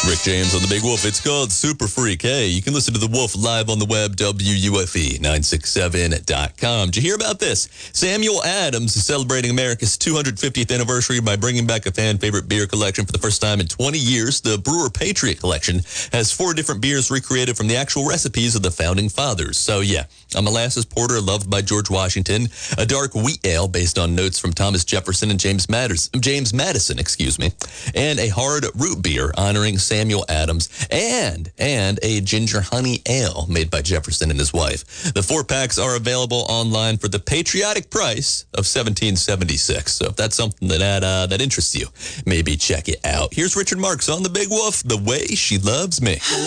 Rick James on the Big Wolf. It's called Super Freak. Hey, you can listen to the Wolf live on the web, WUFE967.com. Did you hear about this? Samuel Adams is celebrating America's 250th anniversary by bringing back a fan favorite beer collection for the first time in 20 years. The Brewer Patriot Collection has 4 different beers recreated from the actual recipes of the founding fathers. So yeah, a molasses porter loved by George Washington, a dark wheat ale based on notes from Thomas Jefferson and James Madison, and a hard root beer honoring Samuel Adams, and a ginger honey ale made by Jefferson and his wife. The 4 packs are available online for the patriotic price of $17.76. So if that's something that interests you, maybe check it out. Here's Richard Marks on the Big Wolf, The Way She Loves Me.